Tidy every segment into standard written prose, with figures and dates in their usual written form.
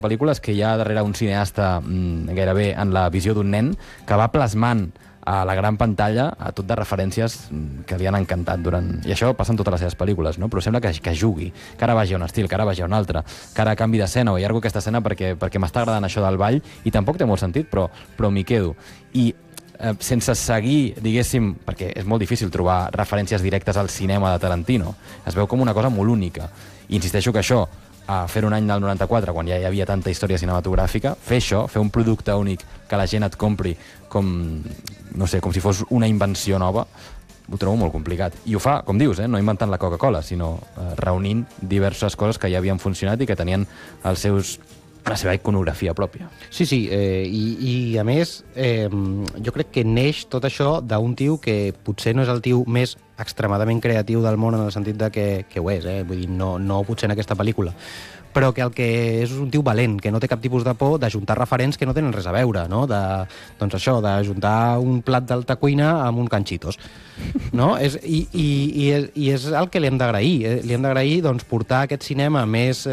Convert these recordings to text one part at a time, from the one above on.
pel·lícules que hi ha darrere un cineasta gairebé en la visió d'un nen que va plasmant a la gran pantalla a tot de referències que li han encantat i això passa en totes les seves pel·lícules, no? Però sembla que jugui, que ara vagi a un estil, que ara vagi a un altre, que ara canvi d'escena o allargo aquesta escena perquè m'està agradant això del ball i tampoc té molt sentit, però m'hi quedo. I sense seguir, diguéssim, perquè és molt difícil trobar referències directes al cinema de Tarantino, es veu com una cosa molt única. I insisteixo que això, a fer un any del 94, quan ja hi havia tanta història cinematogràfica, fer això, fer un producte únic que la gent et compri com, no sé, com si fos una invenció nova, ho trobo molt complicat. I ho fa, com dius, no inventant la Coca-Cola, sinó reunint diverses coses que ja havien funcionat i que tenien la seva iconografia pròpia. Sí, i a més, jo crec que neix tot això d'un tio que potser no és el tio més extremadament creatiu del món en el sentit de que ho és, vull dir, no potser en aquesta pel·lícula, però que el que és un tio valent, que no té cap tipus de por d'ajuntar referents que no tenen res a veure, no? Doncs això, d'ajuntar un plat d'alta cuina amb un canxitos, no? I és el que li hem d'agrair. Li hem d'agrair doncs, portar aquest cinema més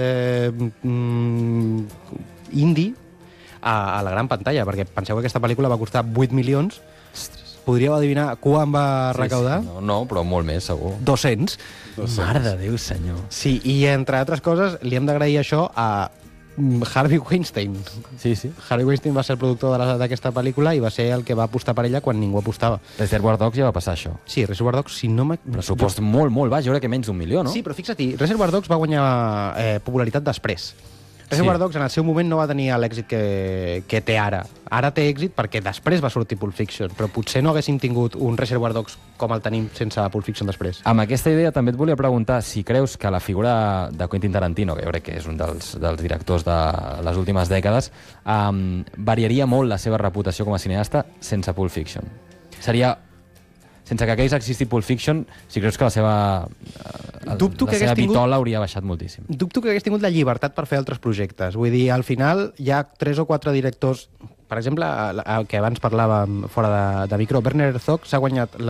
indie a la gran pantalla, perquè penseu que aquesta pel·lícula va costar 8 milions. Podríeu adivinar quan va recaudar? Sí. No, però molt més, segur. 200. Mare de Déu, senyor. Sí, i entre altres coses, li hem d'agrair això a Harvey Weinstein. Sí. Harvey Weinstein va ser el productor d'aquesta pel·lícula i va ser el que va apostar per ella quan ningú apostava. Reservoir Dogs ja va passar això. Sí, Reservoir Dogs, si no pressupost molt, molt baix, jo crec que menys d'un milió, no? Sí, però fixa't, Reservoir Dogs va guanyar popularitat després. Reservoir Dogs en el seu moment no va tenir l'èxit que té ara. Ara té èxit perquè després va sortir Pulp Fiction, però potser no haguéssim tingut un Reservoir Dogs com el tenim sense Pulp Fiction després. Amb aquesta idea també et volia preguntar si creus que la figura de Quentin Tarantino, que jo crec que és un dels directors de les últimes dècades, variaria molt la seva reputació com a cineasta sense Pulp Fiction. Sense que hagués existit Pulp Fiction, si creus que la seva vitola hauria baixat moltíssim. Dubto que hagués tingut la llibertat per fer altres projectes. Vull dir, al final hi ha 3 o 4 directors. Per exemple, el que abans parlàvem fora de micro, Werner Herzog s'ha guanyat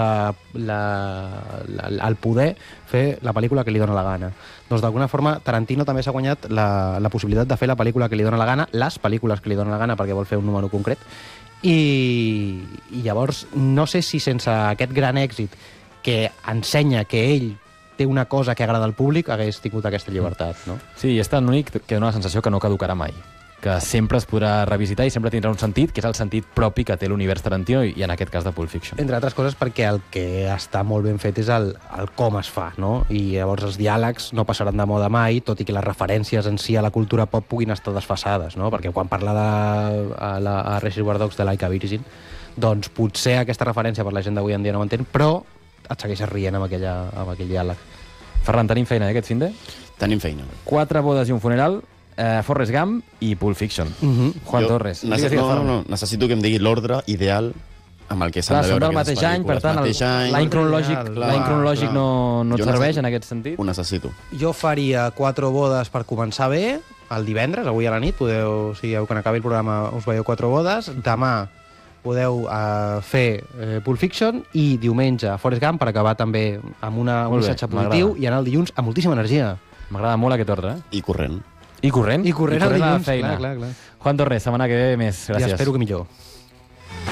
el poder fer la pel·lícula que li dóna la gana. Doncs d'alguna forma Tarantino també s'ha guanyat la possibilitat de fer la pel·lícula que li dóna la gana, les pel·lícules que li donen la gana perquè vol fer un número concret. I llavors no sé si sense aquest gran èxit que ensenya que ell té una cosa que agrada al públic hagués tingut aquesta llibertat, no? Sí, i és tan únic que dona la sensació que no caducarà mai, que sempre es podrà revisitar i sempre tindrà un sentit, que és el sentit propi que té l'univers Tarantino i en aquest cas de Pulp Fiction. Entre altres coses perquè el que està molt ben fet és el com es fa, no? I llavors els diàlegs no passaran de moda mai, tot i que les referències en si a la cultura pop puguin estar desfasades, no? Perquè quan parla a Reservoir Dogs de Like a Virgin, doncs potser aquesta referència per la gent d'avui en dia no ho entén, però et segueixes rient amb aquell diàleg. Ferran, tenim feina, aquest finde? Tenim feina. 4 bodes i un funeral, Forrest Gump i Pulp Fiction. Juan Torres. No, necessito que em digui l'ordre ideal amb el que s'han de veure aquestes pel·lícules. Són del mateix any, per tant, l'any cronològic no et serveix en aquest sentit? Ho necessito. Jo faria 4 bodes per començar bé, el divendres, avui a la nit, si quan acabi el programa us veieu 4 bodes, demà podeu fer Pulp Fiction i diumenge Forrest Gump per acabar també amb un missatge positiu i anar el dilluns amb moltíssima energia. M'agrada molt aquest ordre. I corrent. I corrent el dilluns, clar. Juan Torres, setmana que ve més. Gràcies. I espero que millor.